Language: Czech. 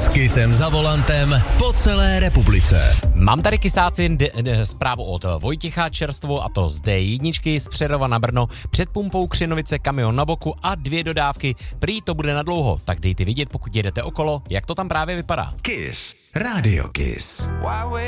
Kissem za volantem po celé republice. Mám tady kysáci zprávu od Vojtěcha čerstvou, a to z D1 z Přerova na Brno. Před pumpou Křinovice kamion na boku a 2 dodávky. Prý to bude na dlouho, tak dejte vidět, pokud jedete okolo, jak to tam právě vypadá. Kiss. Radio Kiss.